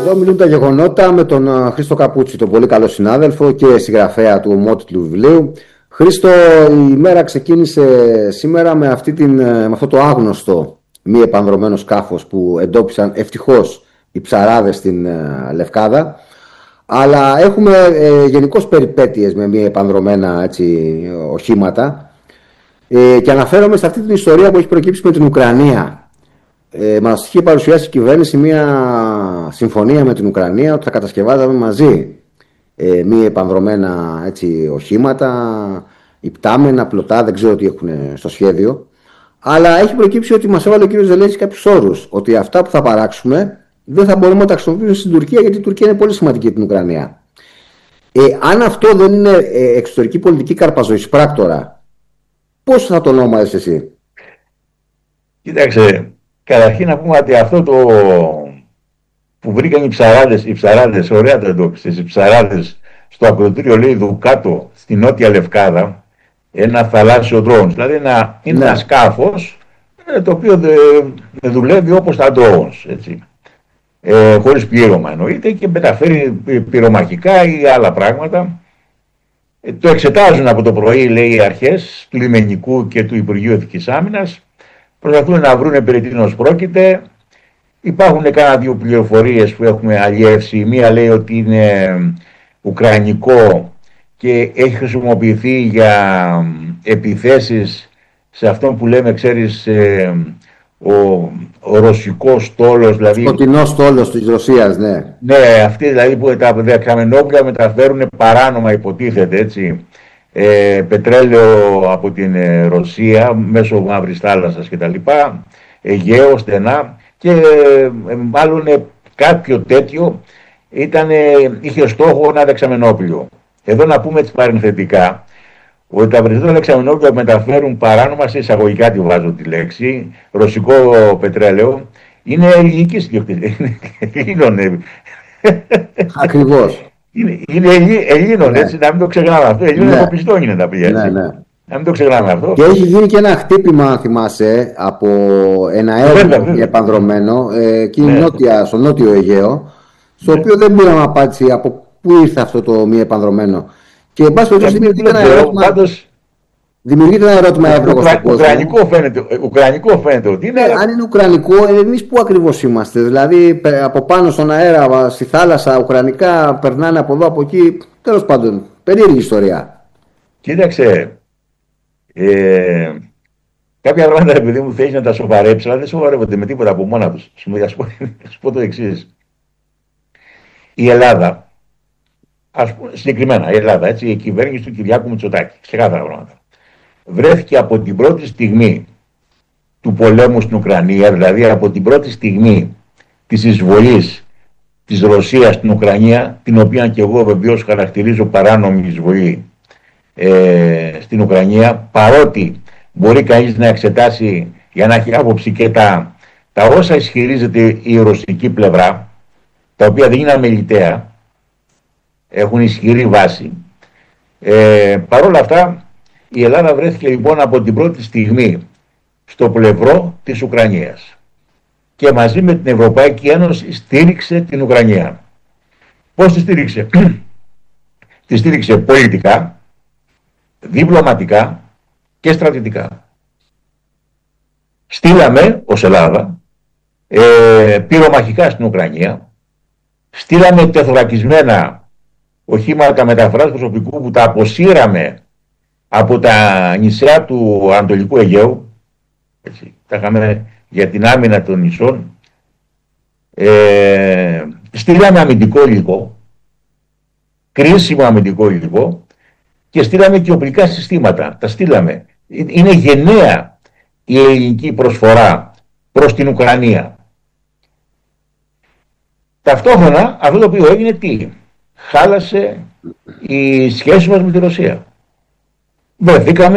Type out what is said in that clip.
Εδώ μιλούν τα γεγονότα με τον Χρήστο Καπούτσι, τον πολύ καλό συνάδελφο και συγγραφέα του ομότιτλου βιβλίου. Χρήστο, η μέρα ξεκίνησε σήμερα με αυτό το άγνωστο μη επανδρωμένο σκάφος που εντόπισαν ευτυχώς οι ψαράδες στην Λευκάδα. Αλλά έχουμε γενικώς περιπέτειες με μη επανδρωμένα οχήματα. Και αναφέρομαι σε αυτή την ιστορία που έχει προκύψει με την Ουκρανία. Μας είχε παρουσιάσει η κυβέρνηση μια συμφωνία με την Ουκρανία ότι θα κατασκευάζαμε μαζί μη επανδρωμένα οχήματα, υπτάμενα, πλωτά, δεν ξέρω τι έχουν στο σχέδιο. Αλλά έχει προκύψει ότι μας έβαλε ο κ. Ζελένσκι κάποιους όρους, ότι αυτά που θα παράξουμε δεν θα μπορούμε να τα χρησιμοποιήσουμε στην Τουρκία, γιατί η Τουρκία είναι πολύ σημαντική για την Ουκρανία. Αν αυτό δεν είναι εξωτερική πολιτική καρπαζοεισπράκτορα, πώς θα το ονόμαζες εσύ? Κοίταξε, καταρχήν να πούμε ότι αυτό το που βρήκαν οι ψαράδες, ωραία το εντόπισες, οι ψαράδες στο ακροτήριο, λέει, Δουκάτο, στη Νότια Λευκάδα, ένα θαλάσσιο drones, δηλαδή είναι ένα σκάφος το οποίο δουλεύει όπως τα drones, έτσι. Χωρίς πλήρωμα εννοείται, και μεταφέρει πυρομαχικά ή άλλα πράγματα. Το εξετάζουν από το πρωί, λέει, οι αρχές του λιμενικού και του Υπουργείου Εθνικής Άμυνας. Προσπαθούν να βρουν περί τίνος πρόκειται. Υπάρχουν κάνα δύο πληροφορίες που έχουμε αλλιεύσει. Μία λέει ότι είναι ουκρανικό και έχει χρησιμοποιηθεί για επιθέσεις σε αυτόν που λέμε, ξέρεις, ο ρωσικός στόλος, δηλαδή. Σκοτεινός στόλος της Ρωσίας, ναι. Ναι, αυτοί δηλαδή που τα δεκαμενόπλια μεταφέρουν παράνομα, υποτίθεται, έτσι, πετρέλαιο από την Ρωσία μέσω Μαύρης Θάλασσας κτλ. Αιγαίο, στενά, και μάλλον κάποιο τέτοιο είχε στόχο ένα δεξαμενόπλιο. Εδώ να πούμε έτσι παρενθετικά ότι τα περισσότερα δεξαμενόπλια που μεταφέρουν παράνομα, σε εισαγωγικά τη βάζω τη λέξη, ρωσικό πετρέλαιο, είναι ελληνική ιδιοκτησία. Ακριβώς. Είναι Ελλήνων, ναι. Έτσι, να μην το ξεχνάμε αυτό. Ελλήνων, ναι. Από πιστό είναι τα πηγαίνει. Ναι, ναι. Να μην το ξεχνάμε αυτό. Και έχει γίνει και ένα χτύπημα, αν θυμάσαι, από ένα έργο επανδρωμένο εκεί, ναι, στο νότιο Αιγαίο, στο, ναι, οποίο δεν πήραμε απάντηση από πού ήρθε αυτό το μη επανδρωμένο. Και εν πάση περιπτώσει δημιουργείται ένα ερώτημα εύλογο στον κόσμο. Ουκρανικό φαίνεται ότι είναι. Αν είναι ουκρανικό, εμείς πού ακριβώς είμαστε? Δηλαδή από πάνω στον αέρα, στη θάλασσα, ουκρανικά περνάνε από εδώ, από εκεί. Τέλος πάντων, περίεργη ιστορία. Κοίταξε. Κάποια πράγματα, επειδή μου θέλει να τα σοβαρέψει, αλλά δεν σοβαρεύονται με τίποτα από μόνα τους. Θα σου πω το εξής. Η Ελλάδα, ας πούμε, συγκεκριμένα η Ελλάδα, έτσι, η κυβέρνηση του Κυριάκου Μητσοτάκη, ξεκάθαρα πράγματα, βρέθηκε από την πρώτη στιγμή του πολέμου στην Ουκρανία, δηλαδή από την πρώτη στιγμή της εισβολής της Ρωσίας στην Ουκρανία, την οποία και εγώ βεβαίως χαρακτηρίζω παράνομη εισβολή στην Ουκρανία, παρότι μπορεί κανείς να εξετάσει για να έχει άποψη και τα όσα ισχυρίζεται η ρωσική πλευρά, τα οποία δεν είναι αμεληταία, έχουν ισχυρή βάση. Παρόλα αυτά, η Ελλάδα βρέθηκε λοιπόν από την πρώτη στιγμή στο πλευρό της Ουκρανίας και μαζί με την Ευρωπαϊκή Ένωση στήριξε την Ουκρανία. Πώς τη στήριξε? Τη στήριξε πολιτικά, διπλωματικά και στρατιωτικά. Στείλαμε ως Ελλάδα πυρομαχικά στην Ουκρανία, στείλαμε τεθωρακισμένα οχήματα μεταφοράς προσωπικού που τα αποσύραμε από τα νησιά του Ανατολικού Αιγαίου, έτσι, τα είχαμε για την άμυνα των νησών. Στείλαμε αμυντικό υλικό, κρίσιμο αμυντικό υλικό, και στείλαμε και οπλικά συστήματα. Τα στείλαμε. Είναι γενναία η ελληνική προσφορά προς την Ουκρανία. Ταυτόχρονα αυτό το οποίο έγινε τι? Χάλασε η σχέση μας με τη Ρωσία. Βρεθήκαμε